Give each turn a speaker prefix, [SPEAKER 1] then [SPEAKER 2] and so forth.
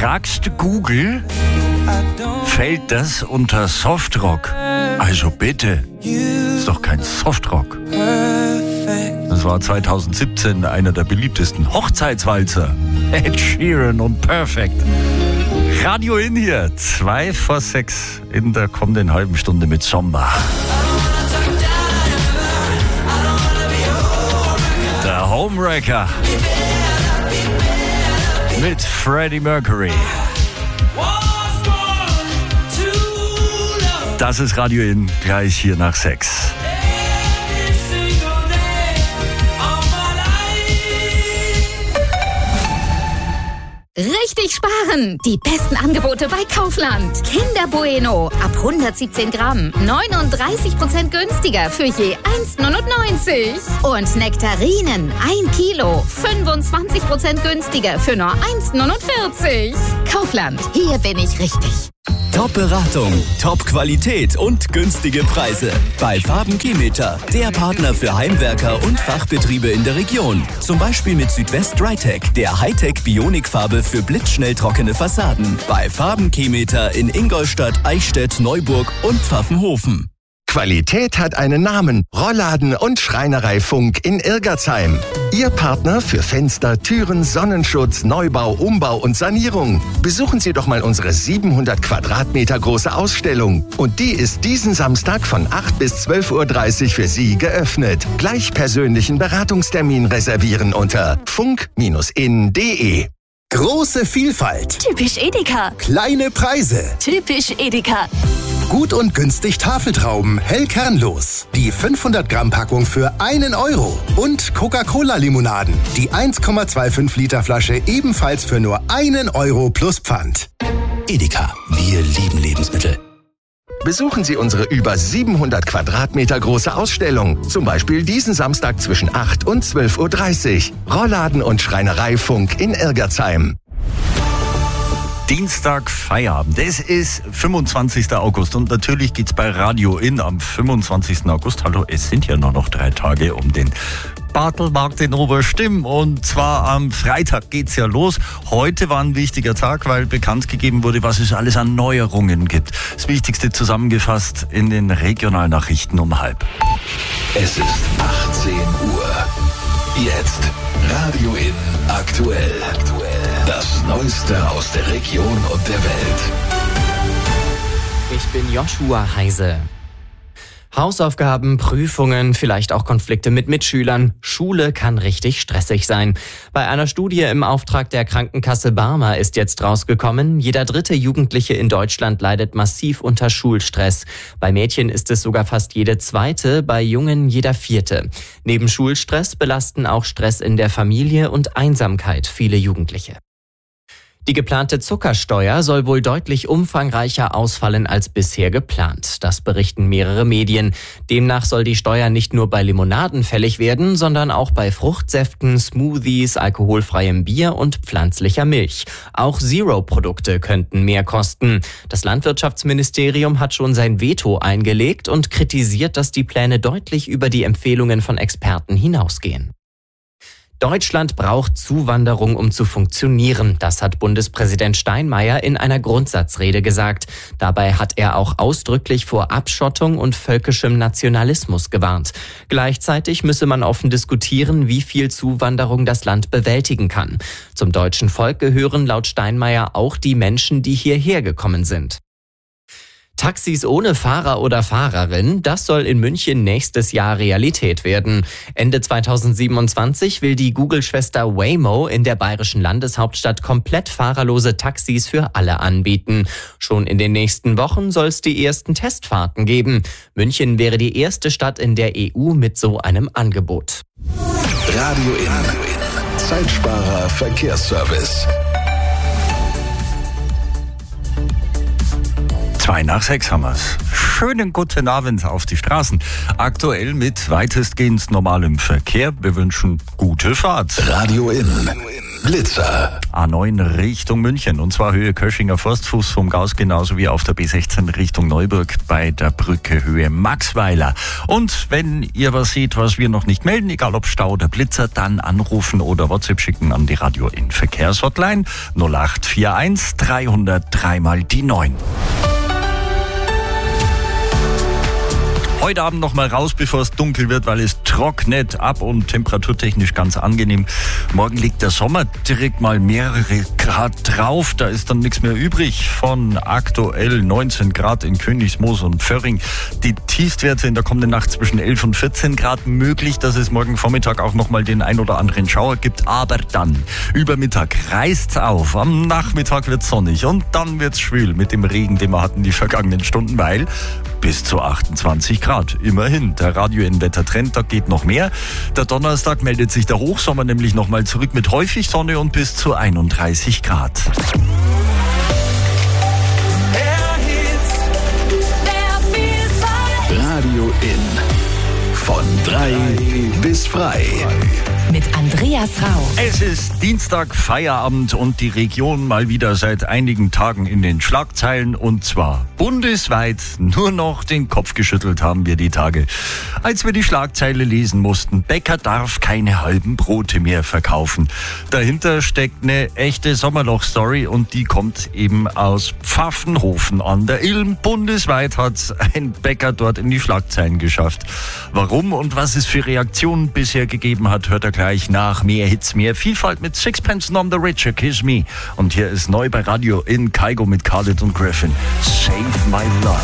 [SPEAKER 1] Fragst du Google, fällt das unter Softrock? Also bitte, ist doch kein Softrock. Das war 2017 einer der beliebtesten Hochzeitswalzer. Ed Sheeran und Perfect. Radio In hier, 2 vor 6 in der kommenden halben Stunde mit Sommer. Der Homewrecker mit Freddie Mercury. Das ist Radio In, gleich hier nach 6.
[SPEAKER 2] Richtig sparen! Die besten Angebote bei Kaufland. Kinder Bueno ab 117 Gramm. 39% günstiger für je 1,99. Und Nektarinen 1 Kilo. 25% günstiger für nur 1,49. Kaufland, hier bin ich richtig.
[SPEAKER 3] Top-Beratung, Top-Qualität und günstige Preise. Bei Farben-Chemieter, der Partner für Heimwerker und Fachbetriebe in der Region. Zum Beispiel mit Südwest Drytech, der Hightech-Bionikfarbe für blitzschnell trockene Fassaden. Bei Farben-Chemieter in Ingolstadt, Eichstätt, Neuburg und Pfaffenhofen.
[SPEAKER 4] Qualität hat einen Namen. Rollladen und Schreinerei Funk in Irgersheim. Ihr Partner für Fenster, Türen, Sonnenschutz, Neubau, Umbau und Sanierung. Besuchen Sie doch mal unsere 700 Quadratmeter große Ausstellung. Und die ist diesen Samstag von 8 bis 12.30 Uhr für Sie geöffnet. Gleich persönlichen Beratungstermin reservieren unter funk-in.de.
[SPEAKER 5] Große Vielfalt.
[SPEAKER 6] Typisch Edeka.
[SPEAKER 5] Kleine Preise.
[SPEAKER 6] Typisch Edeka.
[SPEAKER 5] Gut und günstig Tafeltrauben, hell kernlos. Die 500 Gramm Packung für 1 Euro. Und Coca-Cola-Limonaden. Die 1,25 Liter Flasche ebenfalls für nur 1 Euro plus Pfand.
[SPEAKER 3] Edeka, wir lieben Lebensmittel.
[SPEAKER 4] Besuchen Sie unsere über 700 Quadratmeter große Ausstellung. Zum Beispiel diesen Samstag zwischen 8 und 12.30 Uhr. Rollladen und Schreinerei Funk in Irgersheim.
[SPEAKER 1] Dienstag Feierabend. Es ist 25. August und natürlich geht's bei Radio In am 25. August. Hallo, es sind ja nur noch 3 Tage um den Bartelmarkt in Oberstimm und zwar am Freitag geht's ja los. Heute war ein wichtiger Tag, weil bekannt gegeben wurde, was es alles an Neuerungen gibt. Das Wichtigste zusammengefasst in den Regionalnachrichten um 12:30.
[SPEAKER 7] Es ist 18 Uhr. Jetzt Radio In aktuell. Das Neueste aus der Region und der Welt.
[SPEAKER 8] Ich bin Joshua Heise. Hausaufgaben, Prüfungen, vielleicht auch Konflikte mit Mitschülern. Schule kann richtig stressig sein. Bei einer Studie im Auftrag der Krankenkasse Barmer ist jetzt rausgekommen, jeder 3. Jugendliche in Deutschland leidet massiv unter Schulstress. Bei Mädchen ist es sogar fast jede 2., bei Jungen jeder 4. Neben Schulstress belasten auch Stress in der Familie und Einsamkeit viele Jugendliche. Die geplante Zuckersteuer soll wohl deutlich umfangreicher ausfallen als bisher geplant. Das berichten mehrere Medien. Demnach soll die Steuer nicht nur bei Limonaden fällig werden, sondern auch bei Fruchtsäften, Smoothies, alkoholfreiem Bier und pflanzlicher Milch. Auch Zero-Produkte könnten mehr kosten. Das Landwirtschaftsministerium hat schon sein Veto eingelegt und kritisiert, dass die Pläne deutlich über die Empfehlungen von Experten hinausgehen. Deutschland braucht Zuwanderung, um zu funktionieren. Das hat Bundespräsident Steinmeier in einer Grundsatzrede gesagt. Dabei hat er auch ausdrücklich vor Abschottung und völkischem Nationalismus gewarnt. Gleichzeitig müsse man offen diskutieren, wie viel Zuwanderung das Land bewältigen kann. Zum deutschen Volk gehören laut Steinmeier auch die Menschen, die hierher gekommen sind. Taxis ohne Fahrer oder Fahrerin, das soll in München nächstes Jahr Realität werden. Ende 2027 will die Google-Schwester Waymo in der bayerischen Landeshauptstadt komplett fahrerlose Taxis für alle anbieten. Schon in den nächsten Wochen soll es die ersten Testfahrten geben. München wäre die erste Stadt in der EU mit so einem Angebot.
[SPEAKER 7] Radio In. Zeitsparer Verkehrsservice.
[SPEAKER 1] 5:55 haben wir's. Schönen guten Abend auf die Straßen. Aktuell mit weitestgehend normalem Verkehr. Wir wünschen gute Fahrt.
[SPEAKER 7] Radio In. Blitzer.
[SPEAKER 1] A9 Richtung München, und zwar Höhe Köschinger Forstfuß vom Gauss, genauso wie auf der B16 Richtung Neuburg bei der Brücke Höhe Maxweiler. Und wenn ihr was seht, was wir noch nicht melden, egal ob Stau oder Blitzer, dann anrufen oder WhatsApp schicken an die Radio in Verkehrshotline 0841 303 mal die 9. Heute Abend noch mal raus, bevor es dunkel wird, weil es trocknet ab und temperaturtechnisch ganz angenehm. Morgen liegt der Sommer direkt mal mehrere Grad drauf. Da ist dann nichts mehr übrig von aktuell 19 Grad in Königsmoos und Föhring. Die Tiefstwerte in der kommenden Nacht zwischen 11 und 14 Grad. Möglich, dass es morgen Vormittag auch noch mal den ein oder anderen Schauer gibt. Aber dann, über Mittag reißt's auf. Am Nachmittag wird's sonnig und dann wird's schwül mit dem Regen, den wir hatten die vergangenen Stunden, weil bis zu 28 Grad. Immerhin. Der Radio in Wettertrend, da geht noch mehr. Der Donnerstag meldet sich der Hochsommer nämlich nochmal zurück mit häufig Sonne und bis zu 31 Grad.
[SPEAKER 7] Radio in. Von 3 bis frei.
[SPEAKER 6] Mit Andreas Rau.
[SPEAKER 1] Es ist Dienstag, Feierabend und die Region mal wieder seit einigen Tagen in den Schlagzeilen, und zwar bundesweit. Nur noch den Kopf geschüttelt haben wir die Tage, als wir die Schlagzeile lesen mussten: Bäcker darf keine halben Brote mehr verkaufen. Dahinter steckt eine echte Sommerloch-Story und die kommt eben aus Pfaffenhofen an der Ilm. Bundesweit hat ein Bäcker dort in die Schlagzeilen geschafft. Warum und was es für Reaktionen bisher gegeben hat, hört er gleich nach. Mehr Hits, mehr Vielfalt mit Sixpence None the Richer, Kiss Me. Und hier ist neu bei Radio in Kaigo mit Khaled und Griffin. Save My Love.